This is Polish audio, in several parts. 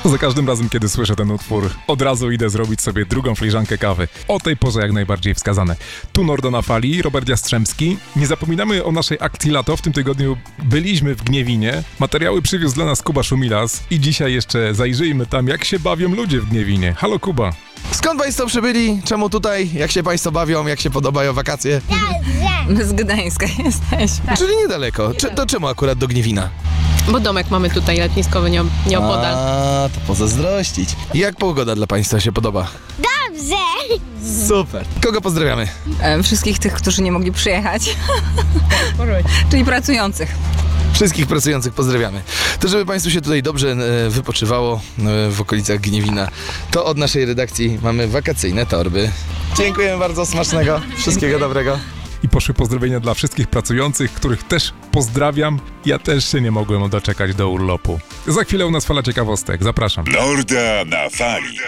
Za każdym razem, kiedy słyszę ten utwór, od razu idę zrobić sobie drugą filiżankę kawy. O tej porze jak najbardziej wskazane. Tu Nordo na fali, Robert Jastrzębski. Nie zapominamy o naszej akcji lato. W tym tygodniu byliśmy w Gniewinie. Materiały przywiózł dla nas Kuba Szumilas i dzisiaj jeszcze zajrzyjmy tam, jak się bawią ludzie w Gniewinie. Halo Kuba. Skąd państwo przybyli? Czemu tutaj? Jak się państwo bawią? Jak się podobają wakacje? My z Gdańska jesteśmy. Czyli niedaleko. To czemu akurat do Gniewina? Bo domek mamy tutaj letniskowy nieopodal. A, to pozazdrościć. Jak pogoda dla państwa się podoba? Dobrze! Super. Kogo pozdrawiamy? Wszystkich tych, którzy nie mogli przyjechać. Czyli pracujących. Wszystkich pracujących pozdrawiamy. To żeby państwu się tutaj dobrze wypoczywało w okolicach Gniewina, to od naszej redakcji mamy wakacyjne torby. Dziękujemy bardzo, smacznego, wszystkiego dobrego. I poszły pozdrowienia dla wszystkich pracujących, których też pozdrawiam. Ja też się nie mogłem doczekać do urlopu. Za chwilę u nas fala ciekawostek. Zapraszam. Norda na fali.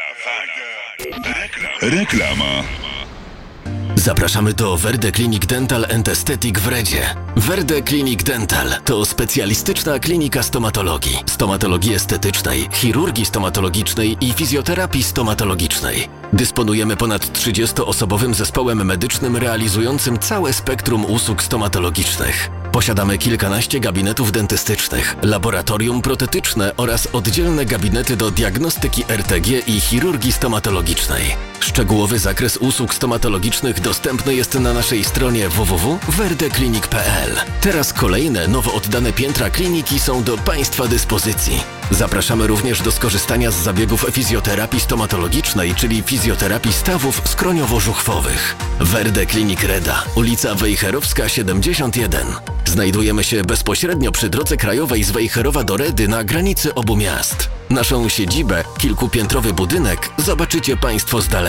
Reklama. Zapraszamy do Verde Clinic Dental and Aesthetic w Redzie. Verde Clinic Dental to specjalistyczna klinika stomatologii estetycznej, chirurgii stomatologicznej i fizjoterapii stomatologicznej. Dysponujemy ponad 30-osobowym zespołem medycznym realizującym całe spektrum usług stomatologicznych. Posiadamy kilkanaście gabinetów dentystycznych, laboratorium protetyczne oraz oddzielne gabinety do diagnostyki RTG i chirurgii stomatologicznej. Szczegółowy zakres usług stomatologicznych dostępny jest na naszej stronie www.verdeclinic.pl. Teraz kolejne, nowo oddane piętra kliniki są do państwa dyspozycji. Zapraszamy również do skorzystania z zabiegów fizjoterapii stomatologicznej, czyli fizjoterapii stawów skroniowo-żuchwowych. Verde Clinic Reda, ulica Wejherowska 71. Znajdujemy się bezpośrednio przy drodze krajowej z Wejherowa do Redy na granicy obu miast. Naszą siedzibę, kilkupiętrowy budynek, zobaczycie państwo z daleka.